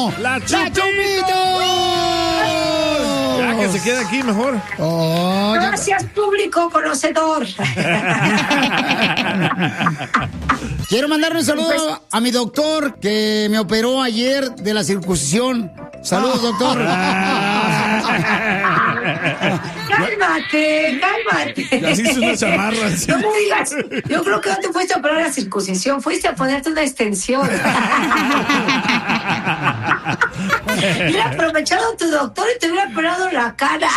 ganó ¡La Chupitos! Ya que se quede aquí mejor. Gracias, público conocedor. Quiero mandarle un saludo a mi doctor que me operó ayer de la circuncisión. Saludos, doctor. Cálmate. Ya se hizo una chamarra. No me digas. Yo creo que no te fuiste a operar la circuncisión, fuiste a ponerte una extensión. Hubiera aprovechado tu doctor y te hubiera operado la cara.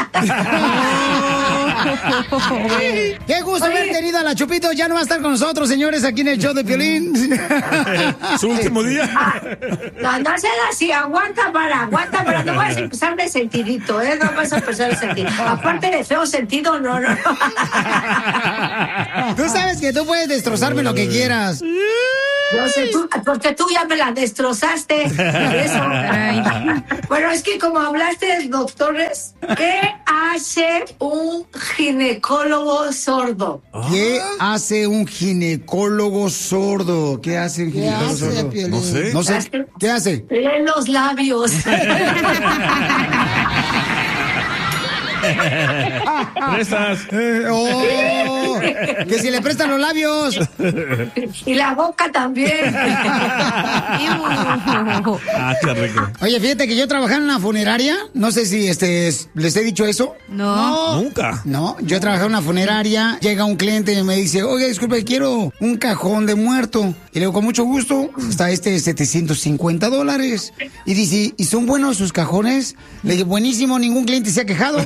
Qué gusto haber tenido a la Chupitos. Ya no va a estar con nosotros, señores, aquí en el show de Piolín. Su último día. No seas así, aguanta para, no vas a empezar de sentidito, no vas a empezar de sentido. Aparte de feo sentido, no. Tú sabes que tú puedes destrozarme lo que quieras. No sé, porque tú ya me la destrozaste. Eso. Bueno, es que como hablaste de doctores, ¿qué hace un ginecólogo sordo? ¿Qué hace un ginecólogo sordo? ¿Qué hace un ginecólogo sordo? No sé. ¿Qué hace? Lee los labios. Prestas. Que si le prestan los labios. Y la boca también. Qué rico. Oye, fíjate que yo trabajaba en una funeraria. No sé si les he dicho eso. No. Nunca. No, yo trabajaba en una funeraria. Llega un cliente y me dice, oye, disculpe, quiero un cajón de muerto. Y le digo, con mucho gusto, está $750. Y dice, ¿y son buenos sus cajones? Le dije, buenísimo, ningún cliente se ha quejado.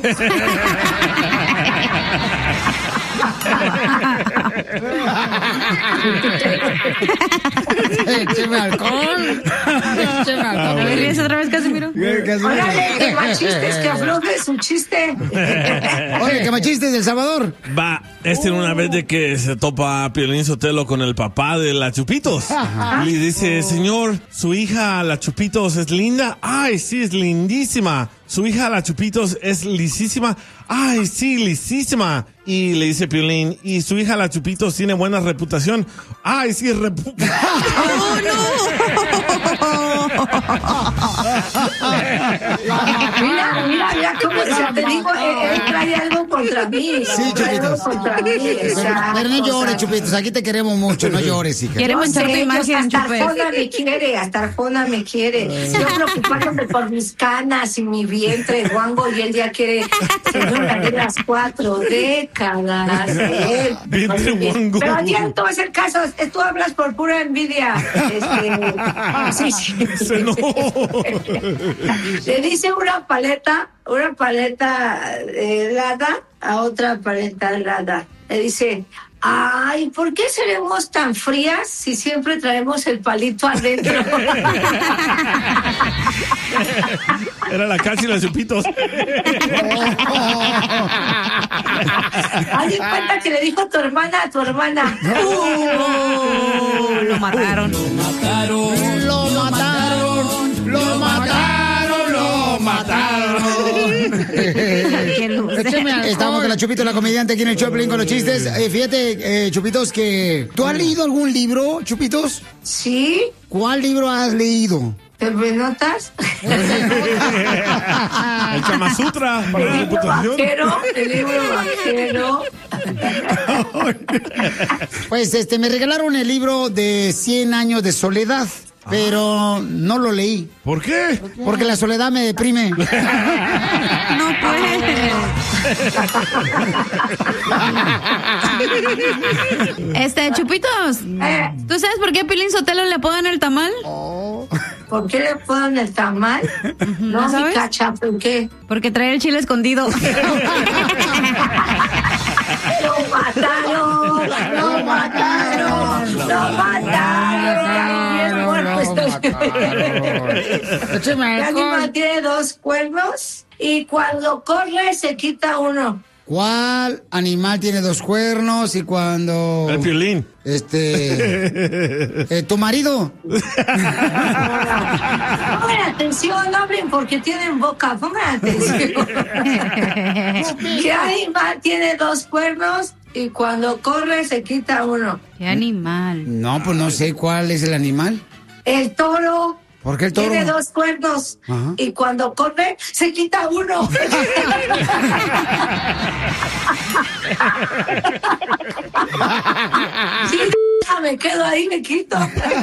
Écheme alcohol. A ver, ¿ríes otra vez, Casimiro? Órale, que machistes, que afloje su chiste. Oye, que machistes del Salvador. Va, una vez de que se topa Piolín Sotelo con el papá de la Chupitos. Y le dice, señor, su hija la Chupitos es linda. Ay, sí, es lindísima. Su hija la Chupitos es lisísima. Ay, sí, lisísima. Y le dice Piolín, ¿y su hija la Chupitos tiene buena reputación? Ay, sí, Mira cómo te digo, él trae algo contra mí. Sí, Chupitos. Pero no llores, Chupitos, aquí te queremos mucho, no llores, hija. Queremos echar tu imagen, Chupes. Hasta Arjona me quiere. Yo preocupándome por mis canas y mi vientre guango y él ya quiere señora de las 4 décadas. Vientre guango. Pero a ti no es el caso, tú hablas por pura envidia. Sí. Le dice una paleta helada a otra paleta helada. Le dice, ay, ¿por qué seremos tan frías si siempre traemos el palito adentro? Era la Cachi y la Chupitos. Haz de cuenta que le dijo a tu hermana. Lo mataron. Estamos con la Chupitos, la comediante, aquí en el Choplin con los chistes. Fíjate, Chupitos, que... ¿Tú has leído algún libro, Chupitos? Sí. ¿Cuál libro has leído? ¿Te notas? El Kama Sutra. El libro vaquero. Pues me regalaron el libro de 100 años de soledad. Pero no lo leí. ¿Por qué? Porque la soledad me deprime. No puede. Chupitos, ¿tú sabes por qué a Piolín Sotelo le apodan el tamal? ¿Por qué le apodan el tamal? No sabes. Cacha, ¿por qué? Porque trae el chile escondido. ¡Lo mataron! ¿Qué animal tiene 2 cuernos? Y cuando corre se quita uno. ¿Cuál animal tiene 2 cuernos y cuando... El Piolín. ¿Tu marido? Pongan atención, no hablen porque tienen boca. Pongan atención. ¿Qué animal tiene 2 cuernos y cuando corre se quita uno? ¿Qué animal? No, pues no sé cuál es el animal. El toro. ¿Por qué el toro? Tiene 2 cuernos. Ajá. Y cuando corre, se quita uno. Sí, me quedo ahí, me quito.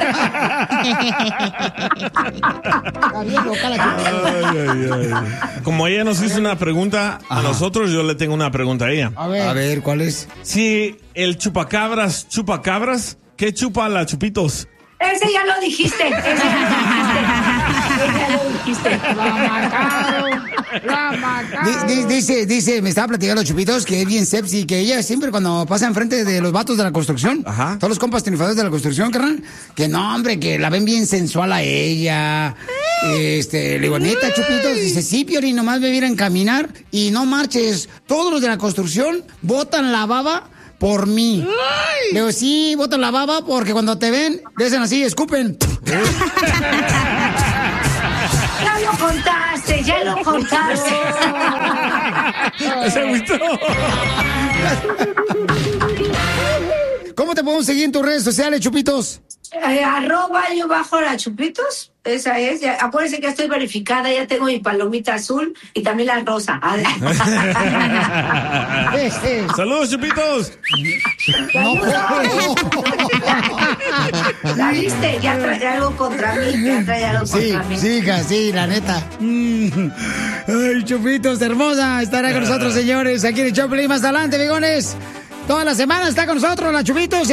Está bien loca la Chupita. Como ella nos hizo una pregunta a Ajá. nosotros, yo le tengo una pregunta a ella. A ver, ¿cuál es? Si el chupacabras chupa cabras, ¿qué chupa la Chupitos? Ese ya lo dijiste. Ese ya lo dijiste. La mataron. Dice, me estaba platicando Chupitos que es bien sepsi, que ella siempre cuando pasa enfrente de los vatos de la construcción, Ajá. todos los compas triunfadores de la construcción, carnal, que no, hombre, que la ven bien sensual a ella. Le digo, neta, Chupitos, dice, sí, Piolín, nomás me vieran caminar y no marches. Todos los de la construcción botan la baba por mí. Le digo, sí, botan la baba porque cuando te ven, le hacen así, escupen. Ya lo contaste. ¿Se gustó? ¿Cómo te podemos seguir en tus redes sociales, Chupitos? @la Chupitos. Esa es. Ya, acuérdense que estoy verificada. Ya tengo mi palomita azul y también la rosa. ¡Saludos, Chupitos! ¿La viste? Ya trae algo contra mí. Ya trae algo contra mí. Sí, hija, sí, la neta. Ay, Chupitos, hermosa. Estará con nosotros, señores. Aquí en el Choplin más adelante, bigones. Toda la semana está con nosotros la Chupitos.